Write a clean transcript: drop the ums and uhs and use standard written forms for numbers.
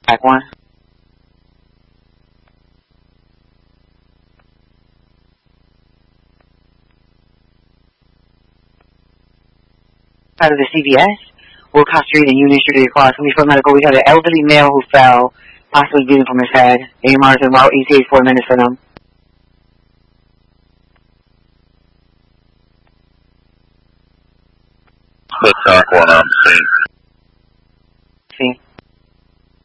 Back one. Out of the CVS, Wilcox Street and Union Street across. We for medical. We had an elderly male who fell, possibly bleeding from his head. AMR's in about ETA 4 minutes for them. Split talk one on scene.